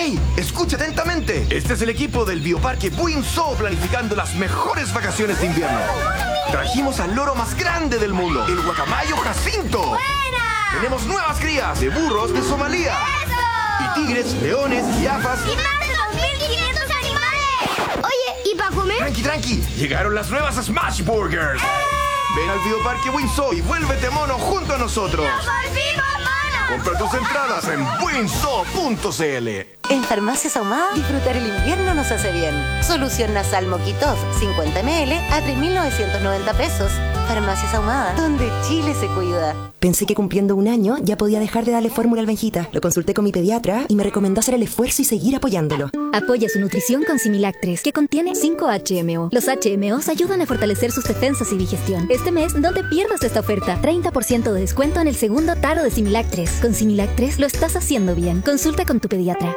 ¡Hey! Escucha atentamente. Este es el equipo del Bioparque Buinzó planificando las mejores vacaciones de invierno. Trajimos al loro más grande del mundo, el guacamayo Jacinto. ¡Buena! Tenemos nuevas crías de burros de Somalia. ¡Eso! Y tigres, leones, jirafas. ¡Y más de 2.500 animales! Oye, ¿y para comer? Tranqui. Llegaron las nuevas Smash Burgers. Ven al Bioparque Buinzó y vuélvete mono junto a nosotros. ¡Nos volvimos monos! Compra tus entradas en buinzó.cl. En Farmacias Ahumada, disfrutar el invierno nos hace bien. Solución nasal Moquitoz, 50 ml a 3.990 pesos. Farmacias Ahumada, donde Chile se cuida. Pensé que cumpliendo un año ya podía dejar de darle fórmula al Benjita. Lo consulté con mi pediatra y me recomendó hacer el esfuerzo y seguir apoyándolo. Apoya su nutrición con Similac 3, que contiene 5 HMO. Los HMOs ayudan a fortalecer sus defensas y digestión. Este mes, no te pierdas esta oferta. 30% de descuento en el segundo taro de Similac 3. Con Similac 3 lo estás haciendo bien. Consulta con tu pediatra.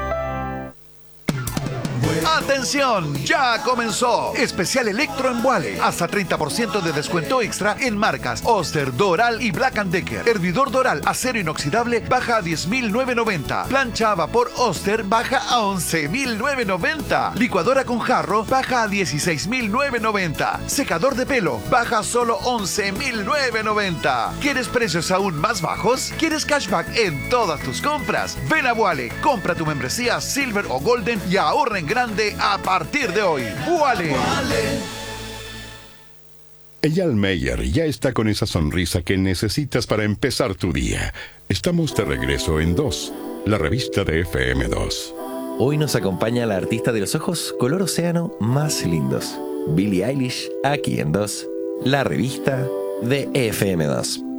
¡Atención! ¡Ya comenzó! Especial Electro en Wally. Hasta 30% de descuento extra en marcas Oster, Doral y Black & Decker. Hervidor Doral acero inoxidable baja a 10.990. Plancha a vapor Oster baja a 11.990. Licuadora con jarro baja a 16.990. Secador de pelo baja a solo 11.990. ¿Quieres precios aún más bajos? ¿Quieres cashback en todas tus compras? Ven a Wally, compra tu membresía Silver o Golden y ahorra en grande a partir de hoy. ¡Wally! Eyal Meyer ya está con esa sonrisa que necesitas para empezar tu día. Estamos de regreso en 2, la revista de FM2. Hoy nos acompaña la artista de los ojos color océano más lindos, Billie Eilish, aquí en 2, la revista de FM2.